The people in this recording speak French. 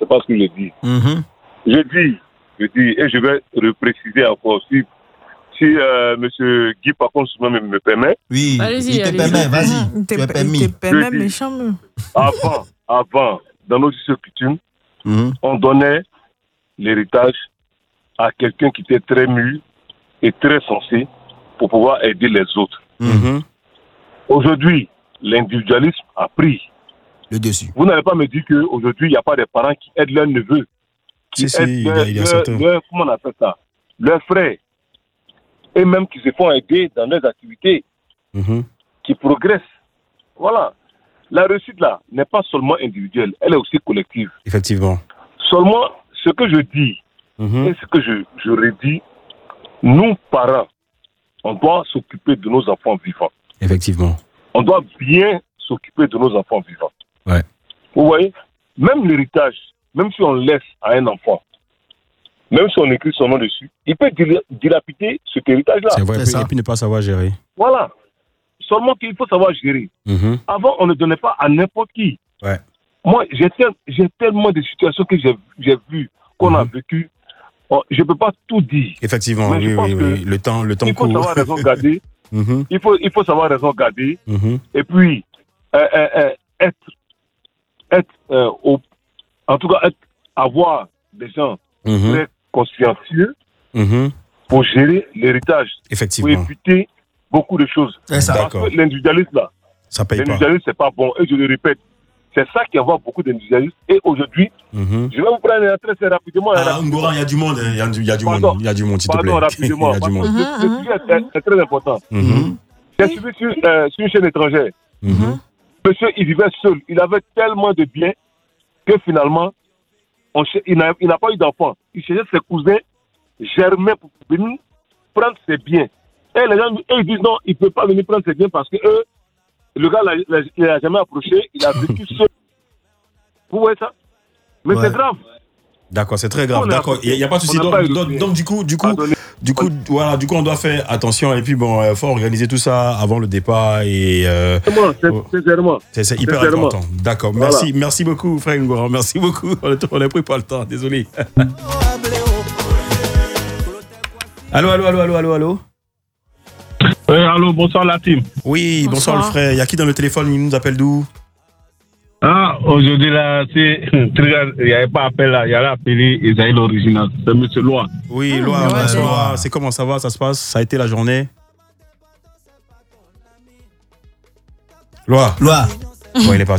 c'est pas ce que je dis. Je dis, et je vais repréciser encore, si M. Guy, par contre, me permet. Oui, allez-y, il te permet, vas-y. Tu es permis. Il te permet méchamment. Avant, dans nos coutumes, on donnait l'héritage à quelqu'un qui était très mûr et très sensé pour pouvoir aider les autres. Aujourd'hui, l'individualisme a pris le dessus. Vous n'allez pas me dire qu'aujourd'hui, il n'y a pas des parents qui aident leurs neveux, qui aident leurs, comment on appelle ça, leurs frères, et même qui se font aider dans leurs activités, qui progressent. Voilà. La réussite, là, n'est pas seulement individuelle, elle est aussi collective. Effectivement. Seulement, ce que je dis, et ce que je redis, nous, parents, on doit s'occuper de nos enfants vivants. Effectivement. On doit bien s'occuper de nos enfants vivants. Ouais. Vous voyez, même l'héritage, même si on laisse à un enfant, même si on écrit son nom dessus, il peut dilapider cet héritage-là. C'est vrai, et puis ne pas savoir gérer. Voilà. Seulement qu'il faut savoir gérer. Avant, on ne donnait pas à n'importe qui. Ouais. Moi, j'ai tellement de situations que j'ai vues, qu'on a vécues. Je ne peux pas tout dire. Effectivement, oui. Le temps il faut court. savoir raison garder. Il faut savoir raison garder. Et puis, avoir des gens très consciencieux pour gérer l'héritage. Effectivement. Pour éviter beaucoup de choses. C'est ça. Parce que l'individualisme, là, ça paye pas. L'individualisme, c'est pas bon. Et je le répète, c'est ça qui envoie beaucoup d'individualistes. Et aujourd'hui, je vais vous prendre un très rapidement. Ngora, il y a du monde. Il y a du monde. Il y a du monde, s'il te plaît. Rapidement. Il y a du monde. Le sujet est très important. J'ai suivi sur une chaîne étrangère. Monsieur, il vivait seul. Il avait tellement de biens que finalement, il n'a pas eu d'enfant. Il cherchait ses cousins germains pour venir prendre ses biens. Et les gens ils disent non, il ne peut pas venir prendre ses biens parce que le gars, il n'a jamais approché, il a vécu seul. Vous voyez ça? Mais c'est grave. D'accord, c'est très grave. D'accord, il n'y a pas de souci. Donc, du coup, on doit faire attention. Et puis, bon, il faut organiser tout ça avant le départ. Et, sincèrement. C'est hyper important. D'accord, merci beaucoup, frère Ngora. Merci beaucoup. On n'a pris pas le temps, désolé. Allô. Allô, bonsoir la team. Oui, bonsoir le frère. Il y a qui dans le téléphone? Il nous appelle d'où? Aujourd'hui là, il n'y avait pas appel là, il y a appelé Isaïe l'original. C'est M. Loa. Oui, Loa, c'est comment ça va, ça se passe? Ça a été la journée? Loa. Loa. Bon, il est parti.